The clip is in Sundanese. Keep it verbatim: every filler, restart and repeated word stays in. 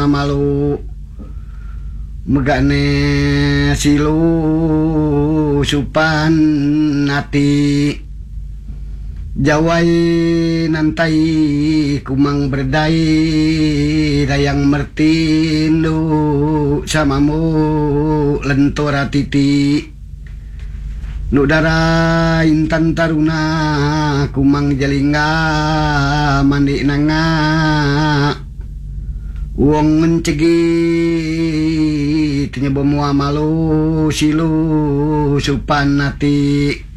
malu megane silu supan nati jawai nantai kumang berdai dayang mertindu samamu lentora titi nudara intan taruna kumang jalinga mandi nanga uang mencegi tinya bemua malu silu supan nati